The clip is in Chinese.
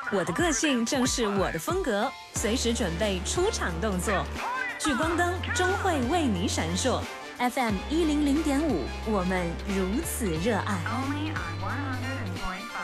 我的个性正是我的风格，随时准备出场动作。聚光灯终会为你闪烁。FM 100.5，我们如此热爱。Only on 100.5